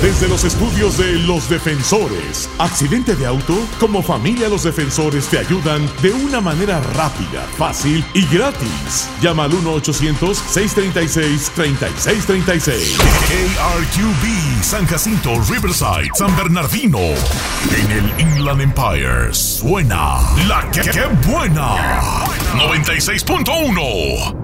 Desde los estudios de Los Defensores. ¿Accidente de auto? Como familia Los Defensores te ayudan de una manera rápida, fácil y gratis. Llama al 1-800-636-3636. KRQB, San Jacinto, Riverside, San Bernardino. En el Inland Empire suena La que buena. 96.1.